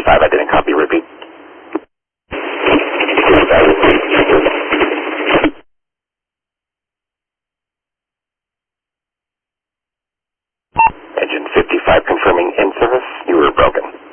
55, I didn't copy. Repeat. Engine 55 confirming in service. You were broken.